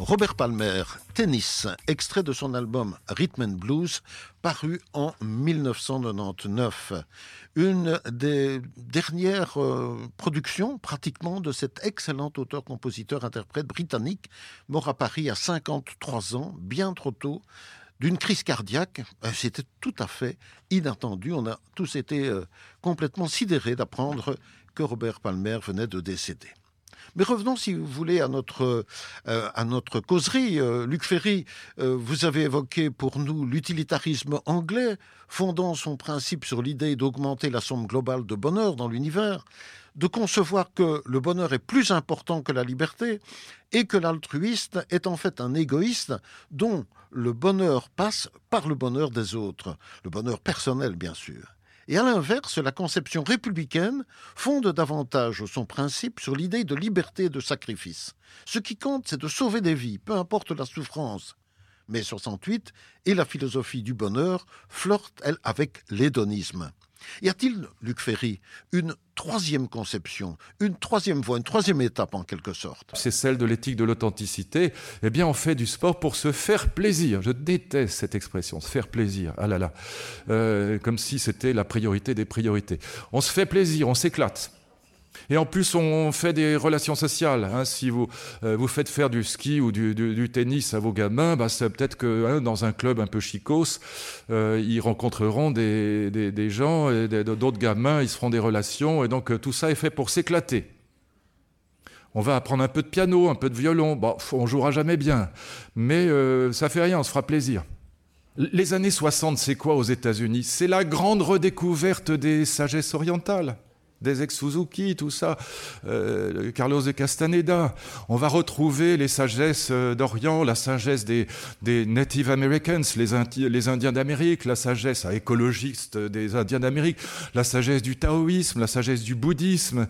Robert Palmer, Tennis, extrait de son album Rhythm and Blues, paru en 1999. Une des dernières productions, pratiquement, de cet excellent auteur-compositeur-interprète britannique, mort à Paris à 53 ans, bien trop tôt, d'une crise cardiaque. C'était tout à fait inattendu. On a tous été complètement sidérés d'apprendre que Robert Palmer venait de décéder. Mais revenons, si vous voulez, à notre causerie. Luc Ferry, vous avez évoqué pour nous l'utilitarisme anglais, fondant son principe sur l'idée d'augmenter la somme globale de bonheur dans l'univers, de concevoir que le bonheur est plus important que la liberté et que l'altruiste est en fait un égoïste dont le bonheur passe par le bonheur des autres, le bonheur personnel bien sûr. Et à l'inverse, la conception républicaine fonde davantage son principe sur l'idée de liberté et de sacrifice. Ce qui compte, c'est de sauver des vies, peu importe la souffrance. Mais 68 et la philosophie du bonheur flirtent, elle, avec l'hédonisme. Y a-t-il, Luc Ferry, une troisième conception, une troisième voie, une troisième étape en quelque sorte? C'est celle de l'éthique de l'authenticité. Eh bien, on fait du sport pour se faire plaisir. Je déteste cette expression, se faire plaisir. Ah là là, comme si c'était la priorité des priorités. On se fait plaisir, on s'éclate. Et en plus, on fait des relations sociales. Si vous faites faire du ski ou du tennis à vos gamins, c'est peut-être que dans un club un peu chicos, ils rencontreront des gens, et d'autres gamins, ils se feront des relations. Et donc, tout ça est fait pour s'éclater. On va apprendre un peu de piano, un peu de violon. On jouera jamais bien. Mais ça fait rien, on se fera plaisir. Les années 60, c'est quoi aux États-Unis? C'est la grande redécouverte des sagesses orientales. Des ex-Suzuki, tout ça, Carlos de Castaneda. On va retrouver les sagesses d'Orient, la sagesse des Native Americans, les Indiens d'Amérique, la sagesse écologiste des Indiens d'Amérique, la sagesse du taoïsme, la sagesse du bouddhisme,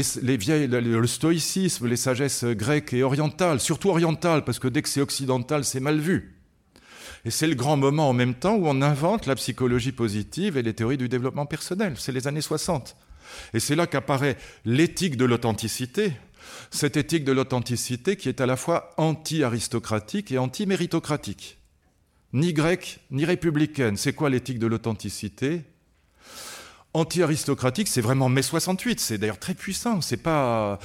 le stoïcisme, les sagesses grecques et orientales, surtout orientales, parce que dès que c'est occidental, c'est mal vu. Et c'est le grand moment en même temps où on invente la psychologie positive et les théories du développement personnel. C'est les années 60. Et c'est là qu'apparaît l'éthique de l'authenticité, cette éthique de l'authenticité qui est à la fois anti-aristocratique et anti-méritocratique. Ni grecque, ni républicaine. C'est quoi l'éthique de l'authenticité? Anti-aristocratique, c'est vraiment mai 68, c'est d'ailleurs très puissant, c'est pas,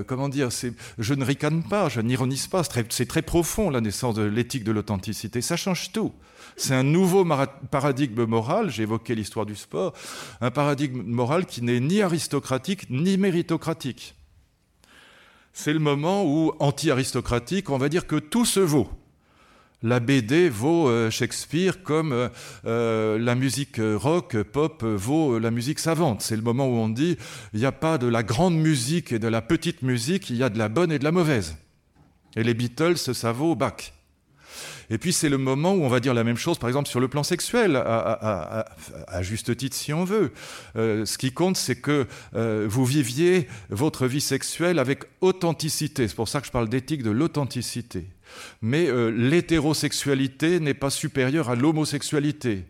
je ne ricane pas, je n'ironise pas, c'est très profond la naissance de l'éthique de l'authenticité, ça change tout. C'est un nouveau paradigme moral, j'ai évoqué l'histoire du sport, un paradigme moral qui n'est ni aristocratique ni méritocratique. C'est le moment où, anti-aristocratique, on va dire que tout se vaut. La BD vaut Shakespeare comme la musique rock, pop vaut la musique savante. C'est le moment où on dit il n'y a pas de la grande musique et de la petite musique, il y a de la bonne et de la mauvaise. Et les Beatles, ça vaut Bach. Et puis c'est le moment où on va dire la même chose, par exemple, sur le plan sexuel, à juste titre si on veut. Ce qui compte, c'est que vous viviez votre vie sexuelle avec authenticité. C'est pour ça que je parle d'éthique de l'authenticité. Mais l'hétérosexualité n'est pas supérieure à l'homosexualité.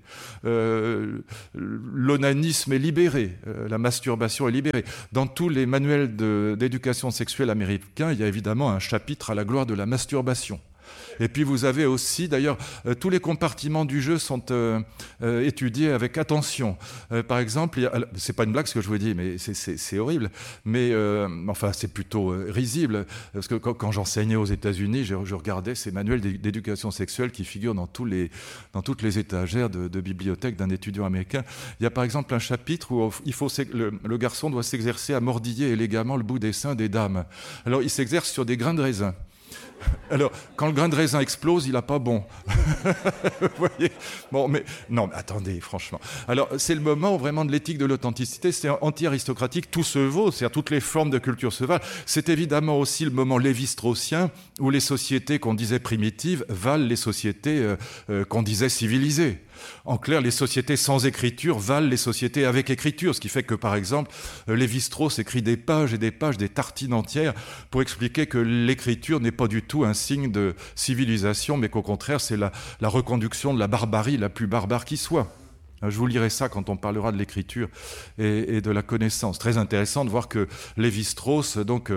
L'onanisme est libéré, la masturbation est libérée. Dans tous les manuels d'éducation sexuelle américains, il y a évidemment un chapitre à la gloire de la masturbation. Et puis vous avez aussi, d'ailleurs, tous les compartiments du jeu sont étudiés avec attention. Par exemple, c'est pas une blague ce que je vous dis, mais c'est horrible. Mais enfin, c'est plutôt risible, parce que quand j'enseignais aux États-Unis, je regardais ces manuels d'éducation sexuelle qui figurent dans toutes les étagères de bibliothèque d'un étudiant américain. Il y a par exemple un chapitre où le garçon doit s'exercer à mordiller élégamment le bout des seins des dames. Alors, il s'exerce sur des grains de raisin. Alors, quand le grain de raisin explose, il n'a pas bon. Vous voyez ? Bon, mais non, mais attendez, franchement. Alors, c'est le moment vraiment de l'éthique de l'authenticité. C'est anti-aristocratique, tout se vaut, c'est-à-dire toutes les formes de culture se valent. C'est évidemment aussi le moment lévi-straussien où les sociétés qu'on disait primitives valent les sociétés qu'on disait civilisées. En clair, les sociétés sans écriture valent les sociétés avec écriture, ce qui fait que, par exemple, Lévi-Strauss écrit des pages et des pages, des tartines entières, pour expliquer que l'écriture n'est pas du tout un signe de civilisation, mais qu'au contraire, c'est la reconduction de la barbarie la plus barbare qui soit. Je vous lirai ça quand on parlera de l'écriture et de la connaissance. Très intéressant de voir que Lévi-Strauss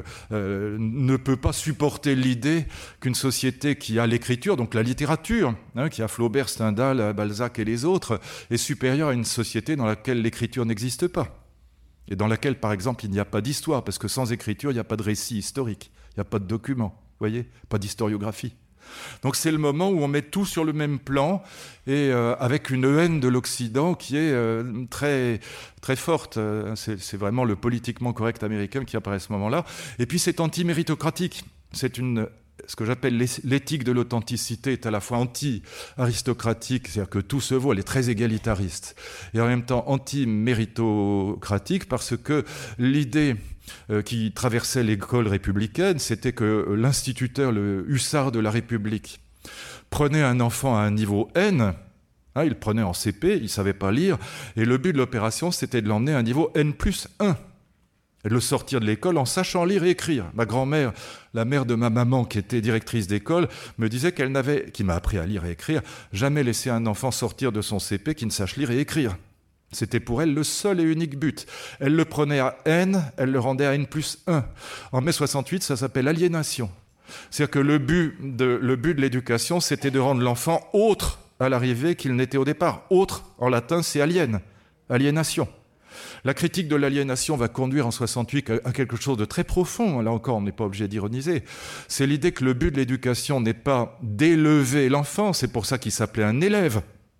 ne peut pas supporter l'idée qu'une société qui a l'écriture, donc la littérature, qui a Flaubert, Stendhal, Balzac et les autres, est supérieure à une société dans laquelle l'écriture n'existe pas. Et dans laquelle, par exemple, il n'y a pas d'histoire, parce que sans écriture, il n'y a pas de récit historique, il n'y a pas de document, vous voyez, pas d'historiographie. Donc c'est le moment où on met tout sur le même plan et avec une haine de l'Occident qui est très, très forte. C'est vraiment le politiquement correct américain qui apparaît à ce moment-là. Et puis c'est anti-méritocratique. Ce que j'appelle l'éthique de l'authenticité est à la fois anti-aristocratique, c'est-à-dire que tout se vaut, elle est très égalitariste, et en même temps anti-méritocratique parce que l'idée qui traversait l'école républicaine, c'était que l'instituteur, le hussard de la République, prenait un enfant à un niveau N, il le prenait en CP, il ne savait pas lire, et le but de l'opération, c'était de l'emmener à un niveau N+1, et de le sortir de l'école en sachant lire et écrire. Ma grand-mère, la mère de ma maman, qui était directrice d'école, me disait qui m'a appris à lire et écrire, jamais laissé un enfant sortir de son CP qui ne sache lire et écrire. C'était pour elle le seul et unique but. Elle le prenait à N, elle le rendait à N+1. En mai 68, ça s'appelle aliénation. C'est-à-dire que le but de l'éducation, c'était de rendre l'enfant autre à l'arrivée qu'il n'était au départ. Autre, en latin, c'est alien, aliénation. La critique de l'aliénation va conduire en 68 à quelque chose de très profond. Là encore, on n'est pas obligé d'ironiser. C'est l'idée que le but de l'éducation n'est pas d'élever l'enfant, c'est pour ça qu'il s'appelait un élève.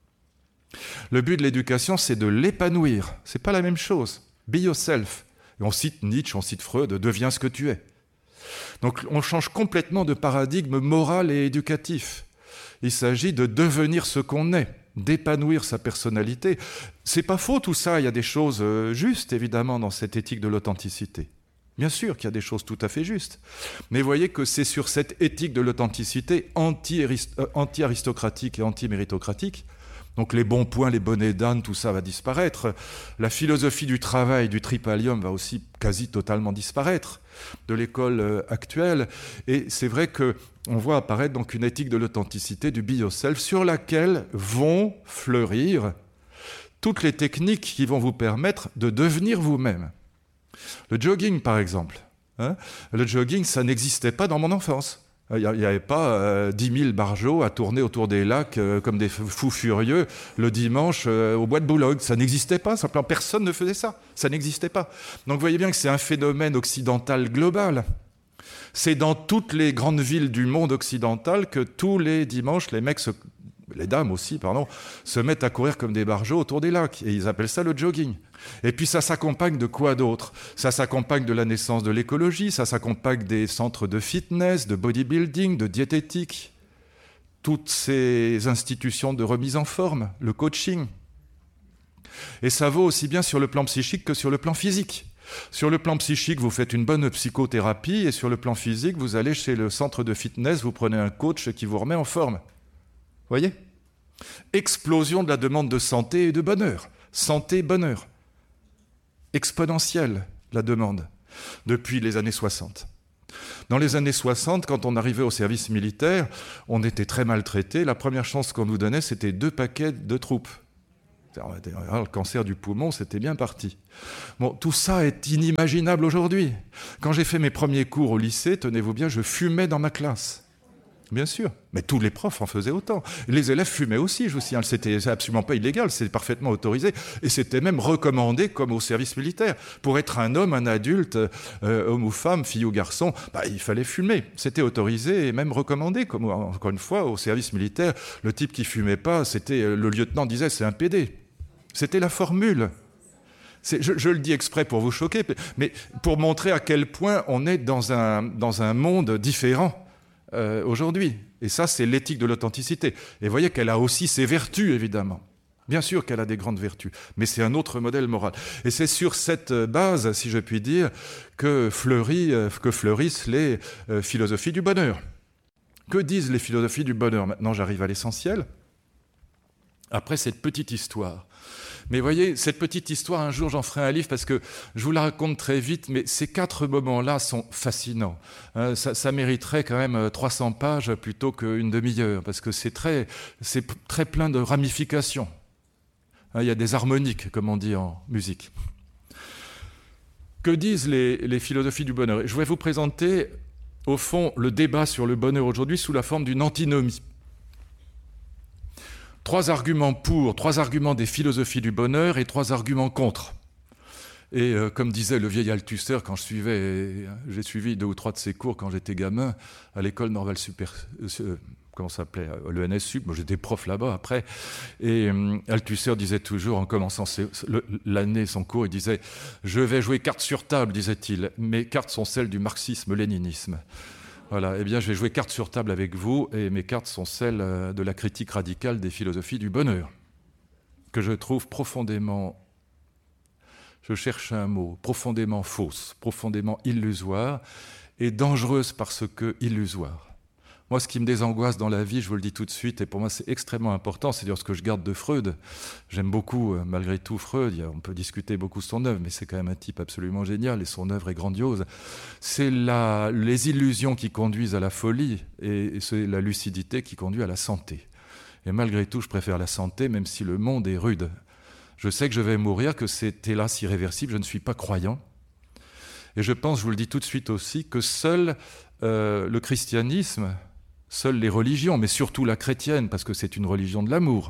Le but de l'éducation, c'est de l'épanouir. C'est pas la même chose. Be yourself. Et on cite Nietzsche, on cite Freud, deviens ce que tu es. Donc on change complètement de paradigme moral et éducatif. Il s'agit de devenir ce qu'on est, d'épanouir sa personnalité. C'est pas faux tout ça, il y a des choses justes évidemment dans cette éthique de l'authenticité. Bien sûr qu'il y a des choses tout à fait justes. Mais voyez que c'est sur cette éthique de l'authenticité anti-aristocratique et anti-méritocratique. Donc les bons points, les bonnets d'âne, tout ça va disparaître. La philosophie du travail, du tripalium va aussi quasi totalement disparaître de l'école actuelle. Et c'est vrai qu'on voit apparaître donc une éthique de l'authenticité, du be yourself, sur laquelle vont fleurir toutes les techniques qui vont vous permettre de devenir vous-même. Le jogging, par exemple. Le jogging, ça n'existait pas dans mon enfance. Il n'y avait pas 10 000 barjots à tourner autour des lacs comme des fous furieux le dimanche au bois de Boulogne. Ça n'existait pas, simplement personne ne faisait ça. Ça n'existait pas. Donc vous voyez bien que c'est un phénomène occidental global. C'est dans toutes les grandes villes du monde occidental que tous les dimanches, les dames aussi, se mettent à courir comme des barjots autour des lacs. Et ils appellent ça le jogging. Et puis ça s'accompagne de quoi d'autre ? Ça s'accompagne de la naissance de l'écologie, ça s'accompagne des centres de fitness, de bodybuilding, de diététique. Toutes ces institutions de remise en forme, le coaching. Et ça vaut aussi bien sur le plan psychique que sur le plan physique. Sur le plan psychique, vous faites une bonne psychothérapie et sur le plan physique, vous allez chez le centre de fitness, vous prenez un coach qui vous remet en forme. Voyez ? Explosion de la demande de santé et de bonheur. Santé, bonheur. Exponentielle, la demande, depuis les années 60. Dans les années 60, quand on arrivait au service militaire, on était très maltraité. La première chance qu'on nous donnait, c'était 2 paquets de troupes. Le cancer du poumon, c'était bien parti. Bon, tout ça est inimaginable aujourd'hui. Quand j'ai fait mes premiers cours au lycée, tenez-vous bien, je fumais dans ma classe. Bien sûr, mais tous les profs en faisaient autant. Les élèves fumaient aussi, je vous signale. C'était absolument pas illégal, c'était parfaitement autorisé. Et c'était même recommandé comme au service militaire. Pour être un homme, un adulte, homme ou femme, fille ou garçon, il fallait fumer. C'était autorisé et même recommandé. Comme, encore une fois, au service militaire, le type qui fumait pas, le lieutenant disait, c'est un PD. C'était la formule. Je le dis exprès pour vous choquer, mais pour montrer à quel point on est dans un monde différent. Aujourd'hui. Et ça, c'est l'éthique de l'authenticité. Et vous voyez qu'elle a aussi ses vertus, évidemment. Bien sûr qu'elle a des grandes vertus, mais c'est un autre modèle moral. Et c'est sur cette base, si je puis dire, que fleurissent les philosophies du bonheur. Que disent les philosophies du bonheur ? Maintenant, j'arrive à l'essentiel. Après cette petite histoire. Mais voyez, cette petite histoire, un jour j'en ferai un livre parce que je vous la raconte très vite, mais ces 4 moments-là sont fascinants. Ça mériterait quand même 300 pages plutôt qu'une demi-heure, parce que c'est très plein de ramifications. Il y a des harmoniques, comme on dit en musique. Que disent les philosophies du bonheur? Je vais vous présenter, au fond, le débat sur le bonheur aujourd'hui sous la forme d'une antinomie. 3 arguments pour, 3 arguments des philosophies du bonheur et 3 arguments contre. Et comme disait le vieil Althusser, quand j'ai suivi 2 ou 3 de ses cours quand j'étais gamin, à l'école normale comment ça s'appelait, le NSU, moi j'étais prof là-bas après, et Althusser disait toujours, en commençant l'année, son cours, il disait « Je vais jouer cartes sur table », disait-il, « mes cartes sont celles du marxisme-léninisme ». Voilà, eh bien je vais jouer cartes sur table avec vous, et mes cartes sont celles de la critique radicale des philosophies du bonheur, que je trouve profondément, je cherche un mot, profondément fausse, profondément illusoire, et dangereuse parce que illusoire. Moi, ce qui me désangoisse dans la vie, je vous le dis tout de suite, et pour moi c'est extrêmement important, c'est dire ce que je garde de Freud. J'aime beaucoup, malgré tout, Freud. On peut discuter beaucoup de son œuvre, mais c'est quand même un type absolument génial, et son œuvre est grandiose. C'est les illusions qui conduisent à la folie, et c'est la lucidité qui conduit à la santé. Et malgré tout, je préfère la santé, même si le monde est rude. Je sais que je vais mourir, que c'est hélas irréversible, je ne suis pas croyant. Et je pense, je vous le dis tout de suite aussi, que seul le christianisme, seules les religions, mais surtout la chrétienne, parce que c'est une religion de l'amour.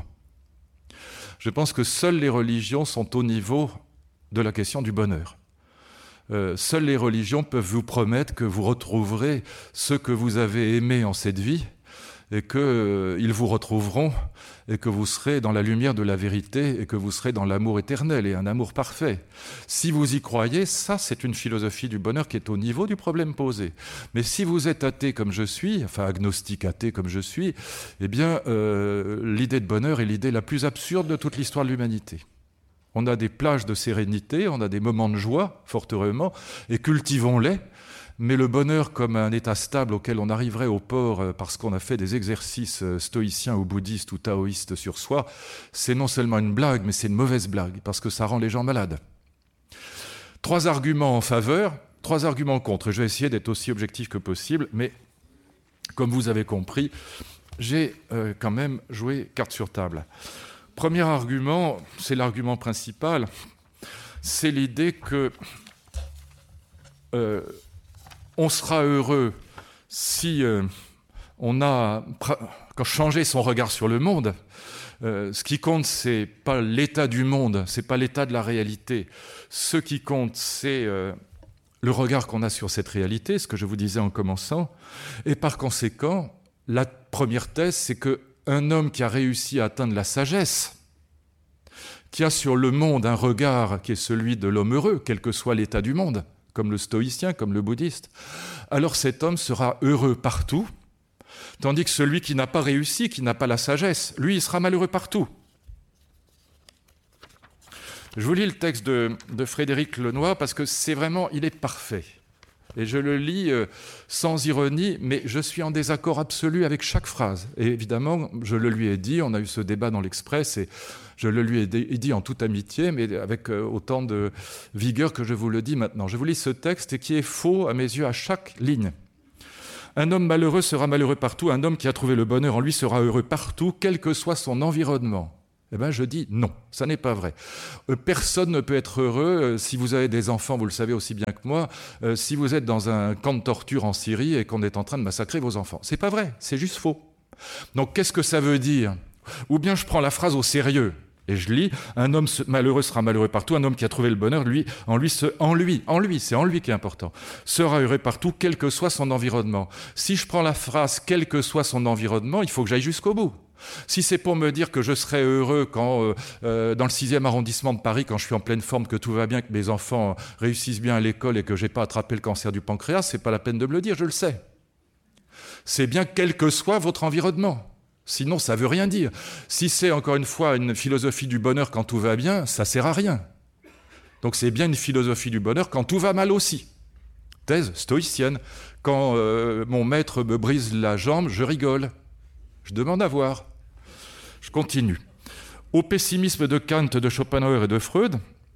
Je pense que seules les religions sont au niveau de la question du bonheur. Seules les religions peuvent vous promettre que vous retrouverez ce que vous avez aimé en cette vie, et qu'ils vous retrouveront, et que vous serez dans la lumière de la vérité, et que vous serez dans l'amour éternel, et un amour parfait. Si vous y croyez, ça c'est une philosophie du bonheur qui est au niveau du problème posé. Mais si vous êtes athée comme je suis, enfin agnostique athée comme je suis, eh bien l'idée de bonheur est l'idée la plus absurde de toute l'histoire de l'humanité. On a des plages de sérénité, on a des moments de joie, fort heureusement, et cultivons-les. Mais le bonheur comme un état stable auquel on arriverait au port parce qu'on a fait des exercices stoïciens ou bouddhistes ou taoïstes sur soi, c'est non seulement une blague, mais c'est une mauvaise blague, parce que ça rend les gens malades. 3 arguments en faveur, 3 arguments contre. Je vais essayer d'être aussi objectif que possible, mais comme vous avez compris, j'ai quand même joué carte sur table. Premier argument, c'est l'argument principal, c'est l'idée que on sera heureux si on a changé son regard sur le monde. Ce qui compte, c'est pas l'état du monde, c'est pas l'état de la réalité. Ce qui compte, c'est le regard qu'on a sur cette réalité, ce que je vous disais en commençant. Et par conséquent, la première thèse, c'est qu'un homme qui a réussi à atteindre la sagesse, qui a sur le monde un regard qui est celui de l'homme heureux, quel que soit l'état du monde, comme le stoïcien, comme le bouddhiste, alors cet homme sera heureux partout, tandis que celui qui n'a pas réussi, qui n'a pas la sagesse, lui, il sera malheureux partout. Je vous lis le texte de Frédéric Lenoir parce que c'est vraiment, il est parfait. Et je le lis sans ironie, mais je suis en désaccord absolu avec chaque phrase. Et évidemment, je le lui ai dit, on a eu ce débat dans l'Express, et je le lui ai dit en toute amitié, mais avec autant de vigueur que je vous le dis maintenant. Je vous lis ce texte qui est faux à mes yeux à chaque ligne. Un homme malheureux sera malheureux partout, un homme qui a trouvé le bonheur en lui sera heureux partout, quel que soit son environnement. Eh bien, je dis non, ça n'est pas vrai. Personne ne peut être heureux. Si vous avez des enfants, vous le savez aussi bien que moi, si vous êtes dans un camp de torture en Syrie et qu'on est en train de massacrer vos enfants. C'est pas vrai, c'est juste faux. Donc, qu'est-ce que ça veut dire? Ou bien je prends la phrase au sérieux et je lis, un homme malheureux sera malheureux partout, un homme qui a trouvé le bonheur, c'est en lui qui est important, sera heureux partout, quel que soit son environnement. Si je prends la phrase « quel que soit son environnement », il faut que j'aille jusqu'au bout. Si c'est pour me dire que je serai heureux quand, dans le 6e arrondissement de Paris, quand je suis en pleine forme, que tout va bien, que mes enfants réussissent bien à l'école et que je n'ai pas attrapé le cancer du pancréas, c'est pas la peine de me le dire, je le sais. C'est bien quel que soit votre environnement. Sinon, ça ne veut rien dire. Si c'est, encore une fois, une philosophie du bonheur quand tout va bien, ça ne sert à rien. Donc c'est bien une philosophie du bonheur quand tout va mal aussi. Thèse stoïcienne. Quand mon maître me brise la jambe, je rigole. Je demande à voir. Je continue. Au pessimisme de Kant, de Schopenhauer et de Freud,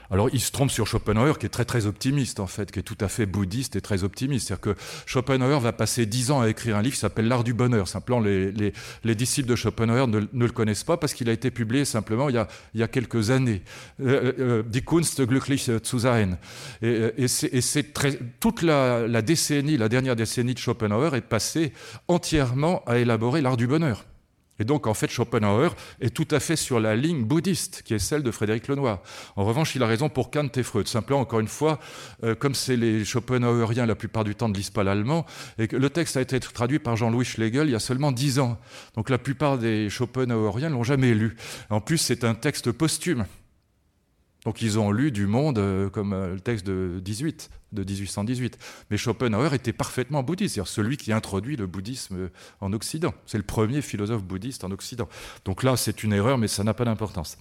Alors, il se trompe sur Schopenhauer, qui est très, très optimiste, en fait, qui est tout à fait bouddhiste et très optimiste. C'est-à-dire que Schopenhauer va passer 10 ans à écrire un livre qui s'appelle L'Art du bonheur. Simplement, les disciples de Schopenhauer ne le connaissent pas parce qu'il a été publié simplement il y a quelques années. Die Kunst, glücklich zu sein. Et c'est toute la décennie, la dernière décennie de Schopenhauer est passée entièrement à élaborer l'art du bonheur. Et donc, en fait, Schopenhauer est tout à fait sur la ligne bouddhiste, qui est celle de Frédéric Lenoir. En revanche, il a raison pour Kant et Freud. Simplement, encore une fois, comme c'est les Schopenhaueriens, la plupart du temps, ne lisent pas l'allemand, et que le texte a été traduit par Jean-Louis Schlegel il y a seulement 10 ans. Donc, la plupart des Schopenhaueriens ne l'ont jamais lu. En plus, c'est un texte posthume. Donc, ils ont lu du Monde comme le texte de 1818. Mais Schopenhauer était parfaitement bouddhiste, c'est-à-dire celui qui introduit le bouddhisme en Occident. C'est le premier philosophe bouddhiste en Occident. Donc là, c'est une erreur, mais ça n'a pas d'importance.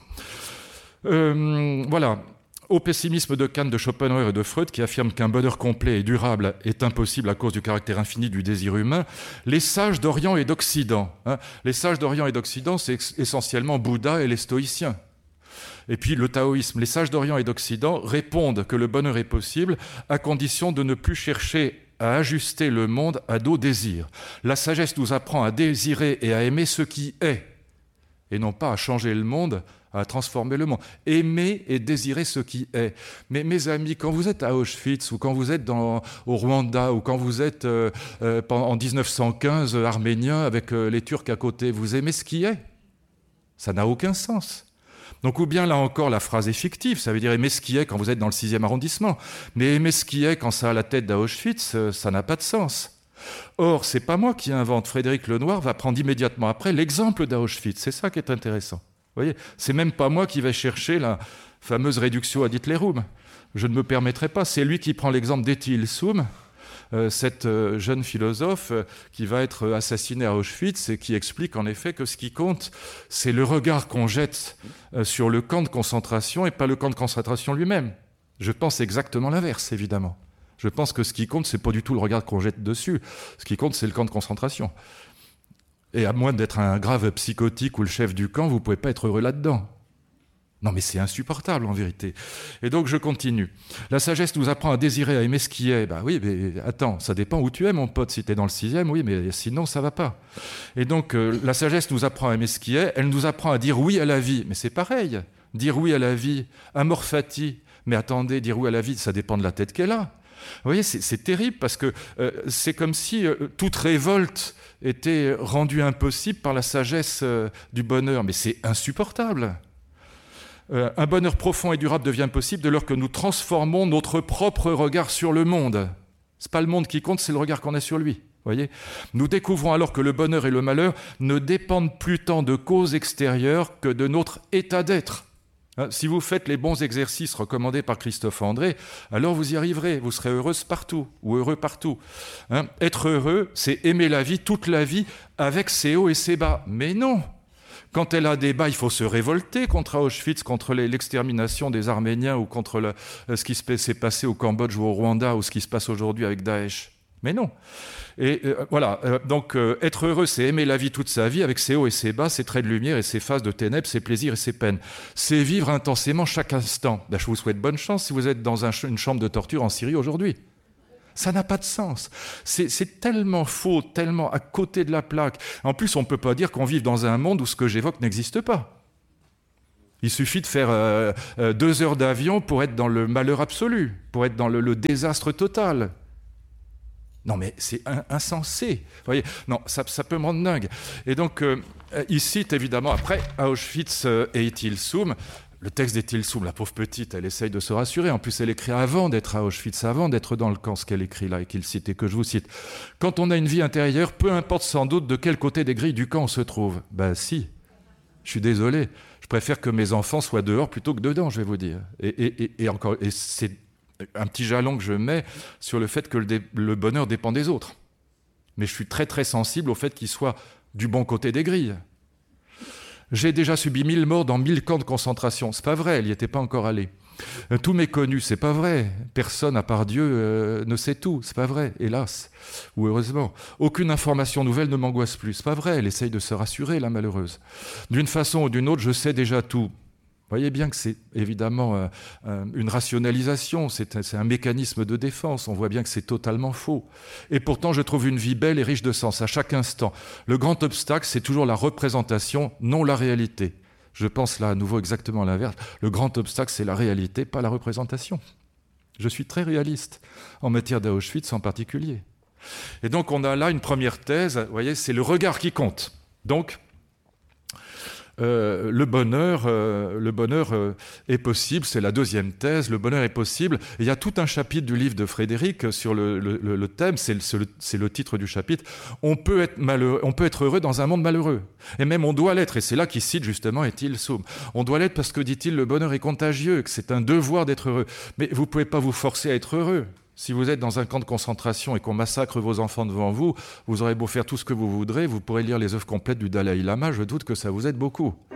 Voilà. Au pessimisme de Kant, de Schopenhauer et de Freud, qui affirment qu'un bonheur complet et durable est impossible à cause du caractère infini du désir humain, les sages d'Orient et d'Occident, les sages d'Orient et d'Occident, c'est essentiellement Bouddha et les stoïciens. Et puis le taoïsme, les sages d'Orient et d'Occident répondent que le bonheur est possible à condition de ne plus chercher à ajuster le monde à nos désirs. La sagesse nous apprend à désirer et à aimer ce qui est, et non pas à changer le monde, à transformer le monde. Aimer et désirer ce qui est. Mais mes amis, quand vous êtes à Auschwitz, ou quand vous êtes au Rwanda, ou quand vous êtes en 1915 arménien avec les Turcs à côté, vous aimez ce qui est? Ça n'a aucun sens. Donc, ou bien là encore, la phrase est fictive, ça veut dire aimer ce qui est quand vous êtes dans le 6e arrondissement. Mais aimer ce qui est quand ça a la tête d'Auschwitz, ça n'a pas de sens. Or, c'est pas moi qui invente. Frédéric Lenoir va prendre immédiatement après l'exemple d'Auschwitz. C'est ça qui est intéressant. Vous voyez, c'est même pas moi qui vais chercher la fameuse réduction ad litterum. Je ne me permettrai pas. C'est lui qui prend l'exemple d'Etty Hillesum, cette jeune philosophe qui va être assassinée à Auschwitz et qui explique en effet que ce qui compte, c'est le regard qu'on jette sur le camp de concentration et pas le camp de concentration lui-même. Je pense exactement l'inverse, évidemment. Je pense que ce qui compte, c'est pas du tout le regard qu'on jette dessus. Ce qui compte, c'est le camp de concentration. Et à moins d'être un grave psychotique ou le chef du camp, vous ne pouvez pas être heureux là-dedans. Non, mais c'est insupportable, en vérité. Et donc, je continue. La sagesse nous apprend à désirer, à aimer ce qui est. Ben oui, mais attends, ça dépend où tu es, mon pote. Si tu es dans le 6e, oui, mais sinon, ça va pas. Et donc, la sagesse nous apprend à aimer ce qui est. Elle nous apprend à dire oui à la vie. Mais c'est pareil. Dire oui à la vie. Amor fati. Mais attendez, dire oui à la vie, ça dépend de la tête qu'elle a. Vous voyez, c'est terrible parce que c'est comme si toute révolte était rendue impossible par la sagesse du bonheur. Mais c'est insupportable. Un bonheur profond et durable devient possible dès lors que nous transformons notre propre regard sur le monde. Ce n'est pas le monde qui compte, c'est le regard qu'on a sur lui. Voyez ? Nous découvrons alors que le bonheur et le malheur ne dépendent plus tant de causes extérieures que de notre état d'être. Si vous faites les bons exercices recommandés par Christophe André, alors vous y arriverez, vous serez heureuse partout, ou heureux partout. Être heureux, c'est aimer la vie, toute la vie, avec ses hauts et ses bas. Mais non! Quand elle a des bas, il faut se révolter contre Auschwitz, contre l'extermination des Arméniens ou contre ce qui s'est passé au Cambodge ou au Rwanda ou ce qui se passe aujourd'hui avec Daesh. Mais non. Et voilà, donc être heureux, c'est aimer la vie toute sa vie avec ses hauts et ses bas, ses traits de lumière et ses phases de ténèbres, ses plaisirs et ses peines. C'est vivre intensément chaque instant. Ben, je vous souhaite bonne chance si vous êtes dans une chambre de torture en Syrie aujourd'hui. Ça n'a pas de sens. C'est tellement faux, tellement à côté de la plaque. En plus, on ne peut pas dire qu'on vive dans un monde où ce que j'évoque n'existe pas. Il suffit de faire 2 heures d'avion pour être dans le malheur absolu, pour être dans le désastre total. Non, mais c'est insensé. Vous voyez, non, ça peut me rendre dingue. Et donc, il cite évidemment, après, Auschwitz et Etty Hillesum. Le texte d'Etty Hillesum, la pauvre petite, elle essaye de se rassurer. En plus, elle écrit avant d'être à Auschwitz, avant d'être dans le camp, ce qu'elle écrit là et qu'il cite et que je vous cite. Quand on a une vie intérieure, peu importe sans doute de quel côté des grilles du camp on se trouve. Ben si, je suis désolé. Je préfère que mes enfants soient dehors plutôt que dedans, je vais vous dire. Et encore, et c'est un petit jalon que je mets sur le fait que le bonheur dépend des autres. Mais je suis très très sensible au fait qu'ils soient du bon côté des grilles. J'ai déjà subi 1000 morts dans 1000 camps de concentration. C'est pas vrai, elle n'y était pas encore allée. Tout m'est connu, c'est pas vrai. Personne, à part Dieu, ne sait tout. C'est pas vrai, hélas, ou heureusement. Aucune information nouvelle ne m'angoisse plus. C'est pas vrai, elle essaye de se rassurer, la malheureuse. D'une façon ou d'une autre, je sais déjà tout. voyez bien que c'est évidemment une rationalisation, c'est un mécanisme de défense. On voit bien que c'est totalement faux. Et pourtant, je trouve une vie belle et riche de sens à chaque instant. Le grand obstacle, c'est toujours la représentation, non la réalité. Je pense là à nouveau exactement l'inverse. Le grand obstacle, c'est la réalité, pas la représentation. Je suis très réaliste en matière d'Auschwitz en particulier. Et donc, on a là une première thèse. Vous voyez, c'est le regard qui compte. Donc, le bonheur est possible, c'est la deuxième thèse, le bonheur est possible. Et il y a tout un chapitre du livre de Frédéric sur le thème, c'est le titre du chapitre. On peut être heureux dans un monde malheureux. Et même on doit l'être, et c'est là qu'il cite justement Ethel Soum. On doit l'être parce que, dit-il, le bonheur est contagieux, que c'est un devoir d'être heureux. Mais vous ne pouvez pas vous forcer à être heureux. Si vous êtes dans un camp de concentration et qu'on massacre vos enfants devant vous, vous aurez beau faire tout ce que vous voudrez, vous pourrez lire les œuvres complètes du Dalai Lama, je doute que ça vous aide beaucoup.